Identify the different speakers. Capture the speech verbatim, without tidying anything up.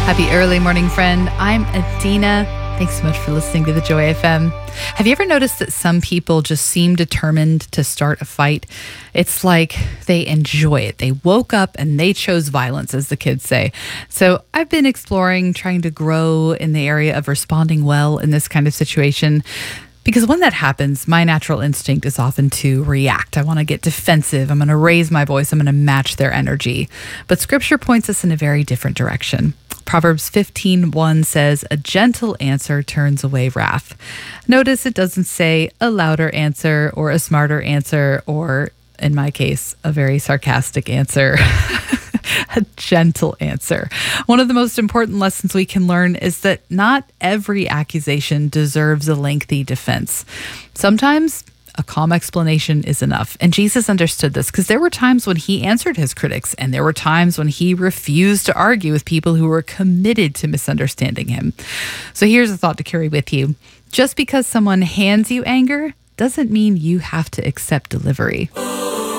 Speaker 1: Happy early morning, friend. I'm Adina. Thanks so much for listening to the Joy F M. Have you ever noticed that some people just seem determined to start a fight? It's like they enjoy it. They woke up and they chose violence, as the kids say. So I've been exploring, trying to grow in the area of responding well in this kind of situation. Because when that happens, my natural instinct is often to react. I want to get defensive. I'm going to raise my voice. I'm going to match their energy. But scripture points us in a very different direction. Proverbs fifteen one says, "A gentle answer turns away wrath." Notice it doesn't say a louder answer or a smarter answer or, in my case, a very sarcastic answer. A gentle answer. One of the most important lessons we can learn is that not every accusation deserves a lengthy defense. Sometimes a calm explanation is enough. And Jesus understood this because there were times when he answered his critics, and there were times when he refused to argue with people who were committed to misunderstanding him. So here's a thought to carry with you. Just because someone hands you anger doesn't mean you have to accept delivery.